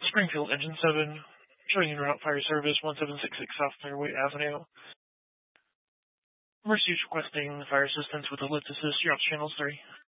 Springfield Engine 7, showing en route fire service 1766 South Fairway Avenue. Mercy is requesting fire assistance with a lift assist. You're off channel 3.